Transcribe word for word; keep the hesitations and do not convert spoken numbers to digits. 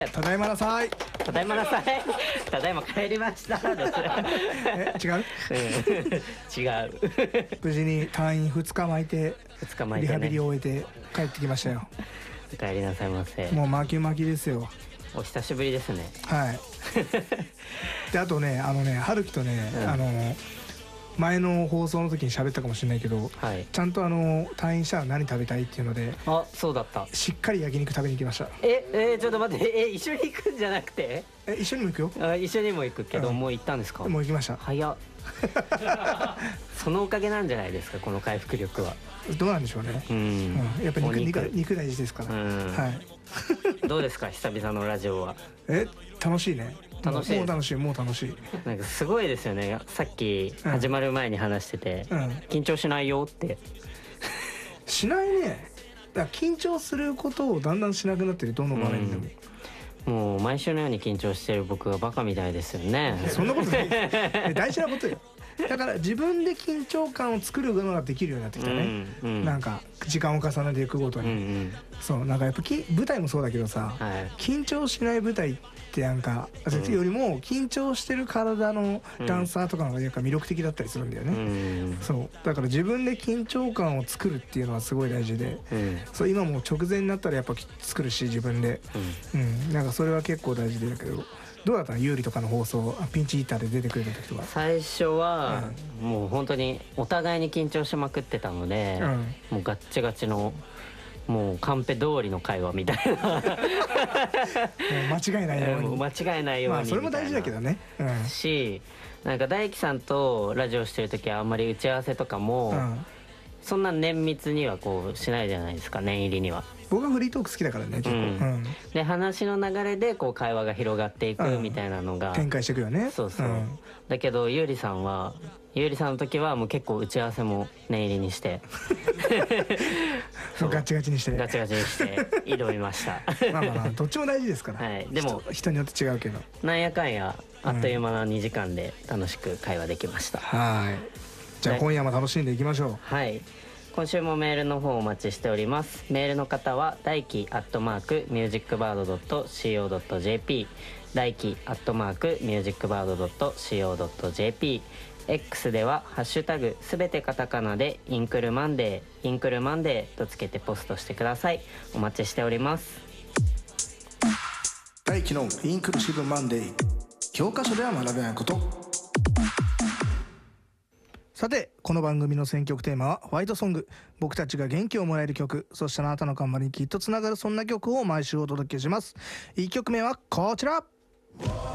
ただいまなさい。 ただいまなさい。ただいま帰りましたです。 え、違う、 うん、違う。 無事に退院ふつか巻いてふつか巻いリてね。 ハビリを終えて帰ってきましたよ。 お帰りなさいませ。 もう巻き巻きですよ。 お久しぶりですね。 はい。であとね、あのね、春樹とね、 うんあの前の放送の時に喋ったかもしれないけど、 はい。 ちゃんとあの退院したら何食べたいっていうのであ、そうだった。 しっかり焼肉食べに行きました。 え、えー、ちょっと待って、え、一緒に行くんじゃなくて。 え、一緒にも行くよ。 あ、一緒にも行くけど、 うんもう行ったんですか。 もう行きました。 早っ。そのおかげなんじゃないですか、この回復力は。 どうなんでしょうね。 うん。 うん、やっぱりお肉肉肉肉大事ですから。 うんはい。 どうですか、久々のラジオは。 え、楽しいね。 楽しいもう楽しい、もう楽しい。 なんかすごいですよね。さっき始まる前に話してて、 うん、 緊張しないよってしないね。だから緊張することをだんだんしなくなってる、どの場面でも。 もう毎週のように緊張してる僕がバカみたいですよね。 そんなことない。え大事なことよ。だから自分で緊張感を作るのができるようになってきたね。 うんうん、 なんか時間を重ねていくごとに、 うんうん、 そうなんかやっぱき舞台もそうだけどさ、 はい、 緊張しない舞台ってなんか、うん、よりも緊張してる体のダンサーとかの方がやっぱ魅力的だったりするんだよね、うん、そうだから自分で緊張感を作るっていうのはすごい大事で、うん、そう今も直前になったらやっぱ作るし自分で、うんうん、なんかそれは結構大事だけど、どうだったの、有利とかの放送、ピンチヒッターで出てくれた時とか。 最初は、うん、もう本当にお互いに緊張しまくってたので、うん、もうガッチガチのもうカンペ通りの会話みたいなもう間違いないように間違いないように、まあそれも大事だけどね、 うん、し、なんか大樹さんとラジオしてる時はあんまり打ち合わせとかも、うん、そんな綿密にはこうしないじゃないですか、念入りには。 僕はフリートーク好きだからね結構、うんうん、 で話の流れでこう会話が広がっていくみたいなのが、 うん、展開していくよね。 そうそう、うん、だけどゆうりさんはゆうりさんの時はもう結構打ち合わせも念入りにしてそうガチガチにしてガチガチにして挑みましたまあまあ、まあ、どっちも大事ですから、 はい、でも人, 人によって違うけど、 なんやかんやあっという間なにじかんで楽しく会話できました、うん、 はい。じゃあ今夜も楽しんでいきましょう。 はい、今週もメールの方お待ちしております。メールの方は大輝アットマークミュージックバードドットシーオードットジェーピー、大輝アットマークミュージックバードドットシーオードットジェーピー、 X ではハッシュタグすべてカタカナでインクルマンデーインクルマンデーとつけてポストしてください。お待ちしております。 大輝のインクルーシブマンデー、教科書では学べないこと。さてこの番組の選曲テーマはホワイトソング、僕たちが元気をもらえる曲、そしてあなたの頑張りにきっとつながるそんな曲を毎週お届けします。いっきょくめはこちら。